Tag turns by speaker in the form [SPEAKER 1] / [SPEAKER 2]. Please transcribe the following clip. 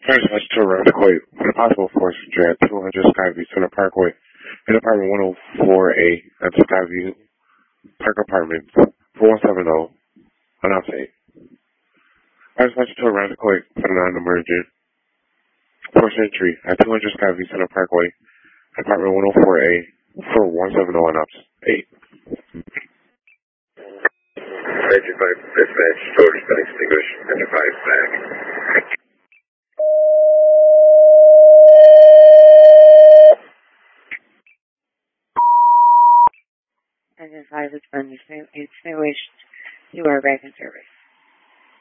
[SPEAKER 1] First, let's tour around the quake with a possible force entry at 200 Skyview Center Parkway in apartment 104A at Skyview Park Apartments 4170 on outside. First, let's tour around the quake with a non-emergent force entry at 200 Skyview Center Parkway, apartment 104A for 170 on outside.
[SPEAKER 2] 95 dispatch, storage been extinguished, 95 back.
[SPEAKER 3] And 5 has been extinguished. You are back in service.